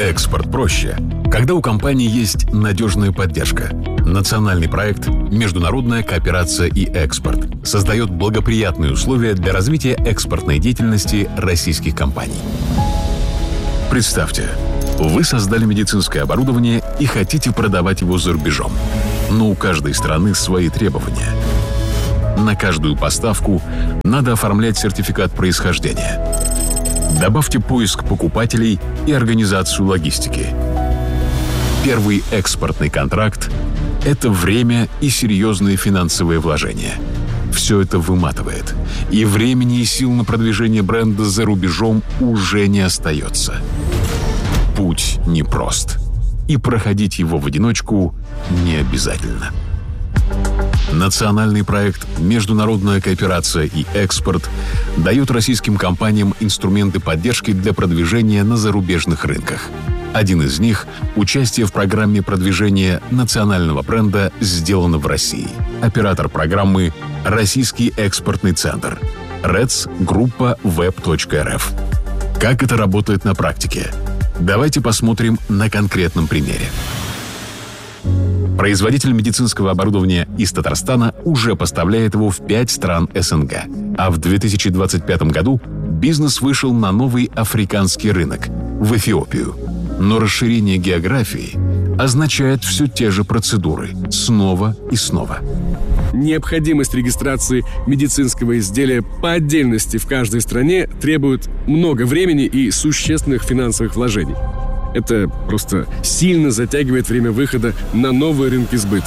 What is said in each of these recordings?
Экспорт проще, когда у компании есть надежная поддержка. Национальный проект «Международная кооперация и экспорт» создает благоприятные условия для развития экспортной деятельности российских компаний. Представьте, вы создали медицинское оборудование и хотите продавать его за рубежом. Но у каждой страны свои требования. На каждую поставку надо оформлять сертификат происхождения. Добавьте поиск покупателей и организацию логистики. Первый экспортный контракт – это время и серьезные финансовые вложения. Все это выматывает, и времени и сил на продвижение бренда за рубежом уже не остается. Путь непрост, и проходить его в одиночку не обязательно. Национальный проект «Международная кооперация и экспорт» дает российским компаниям инструменты поддержки для продвижения на зарубежных рынках. Один из них – участие в программе продвижения национального бренда «Сделано в России». Оператор программы – Российский экспортный центр. РЭЦ группа web.rf. Как это работает на практике? Давайте посмотрим на конкретном примере. Производитель медицинского оборудования из Татарстана уже поставляет его в 5 стран СНГ. А в 2025 году бизнес вышел на новый африканский рынок – в Эфиопию. Но расширение географии означает все те же процедуры снова и снова. Необходимость регистрации медицинского изделия по отдельности в каждой стране требует много времени и существенных финансовых вложений. Это просто сильно затягивает время выхода на новые рынки сбыта.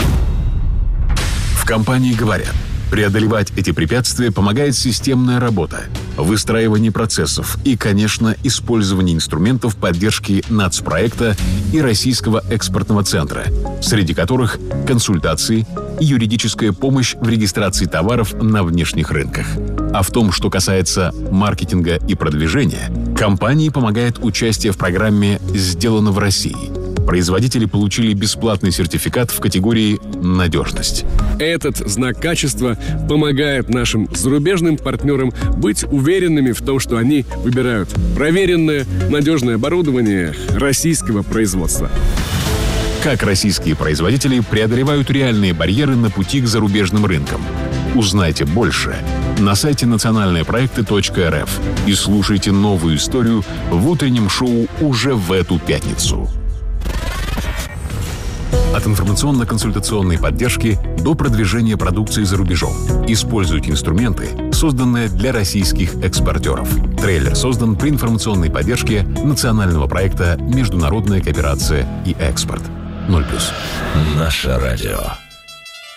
В компании говорят, преодолевать эти препятствия помогает системная работа, выстраивание процессов и, конечно, использование инструментов поддержки нацпроекта и Российского экспортного центра, среди которых консультации и юридическая помощь в регистрации товаров на внешних рынках. А в том, что касается маркетинга и продвижения, компании помогает участие в программе «Сделано в России». Производители получили бесплатный сертификат в категории «Надежность». Этот знак качества помогает нашим зарубежным партнерам быть уверенными в том, что они выбирают проверенное, надежное оборудование российского производства. Как российские производители преодолевают реальные барьеры на пути к зарубежным рынкам? Узнайте больше на сайте национальныйпроекты.рф и слушайте новую историю в утреннем шоу уже в эту пятницу. От информационно-консультационной поддержки до продвижения продукции за рубежом. Используйте инструменты, созданные для российских экспортеров. Трейлер создан при информационной поддержке национального проекта «Международная кооперация и экспорт». 0+. Наше радио.